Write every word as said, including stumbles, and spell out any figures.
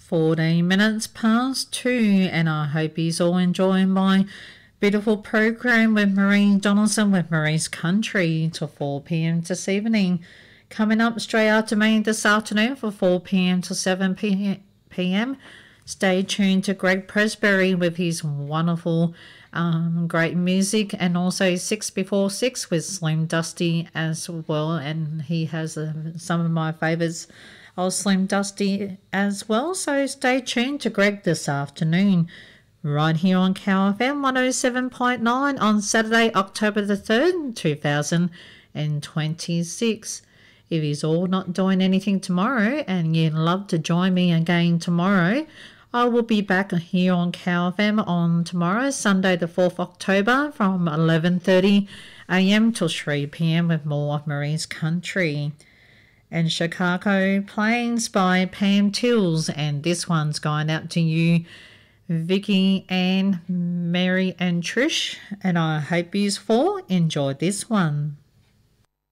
fourteen minutes past two, and I hope he's all enjoying my beautiful program with Marie Donaldson with Marie's Country till four p.m. this evening. Coming up straight after me this afternoon for four p.m. to seven p.m. Stay tuned to Greg Presbury with his wonderful um, great music, and also six before six with Slim Dusty as well, and he has uh, some of my favourites of Slim Dusty as well. So stay tuned to Greg this afternoon right here on C O F M one oh seven point nine on Saturday, October the third, two thousand twenty-six. If he's all not doing anything tomorrow and you'd love to join me again tomorrow, I will be back here on C O F M on tomorrow, Sunday the fourth of October from eleven thirty a.m. till three p.m. with more of Marie's Country. And Chicago Plains by Pam Tills, and this one's going out to you, Vicky, Ann, Mary and Trish, and I hope you four enjoyed this one.